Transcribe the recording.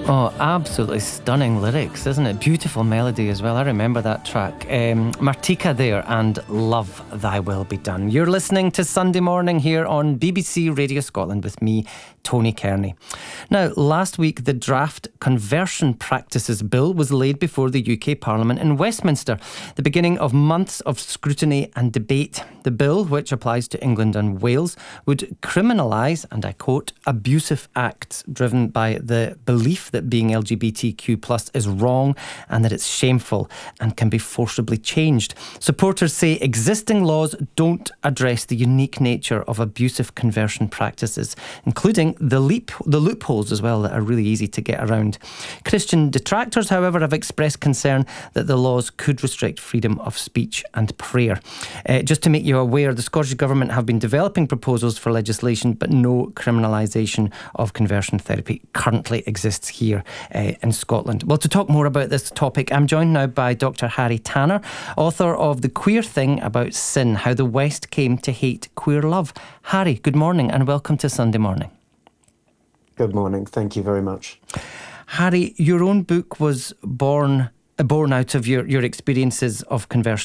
Oh, absolutely stunning lyrics, isn't it? Beautiful melody as well. I remember that track. Martika there and Love Thy Will Be Done. You're listening to Sunday Morning here on BBC Radio Scotland with me, Tony Kearney. Now, last week, the draft Conversion Practices Bill was laid before the UK Parliament in Westminster, the beginning of months of scrutiny and debate. The bill, which applies to England and Wales, would criminalise, and I quote, abusive acts driven by the belief that being LGBTQ+ is wrong and that it's shameful and can be forcibly changed. Supporters say existing laws don't address the unique nature of abusive conversion practices, including the loopholes as well that are really easy to get around. Christian detractors, however, have expressed concern that the laws could restrict freedom of speech and prayer. Just to make you aware, the Scottish Government have been developing proposals for legislation, but no criminalisation of conversion therapy currently exists here in Scotland. Well, to talk more about this topic, I'm joined now by Dr. Harry Tanner, author of The Queer Thing About Sin, How the West Came to Hate Queer Love. Harry, good morning and welcome to Sunday Morning. Good morning. Thank you very much. Harry, your own book was born out of your experiences of conversion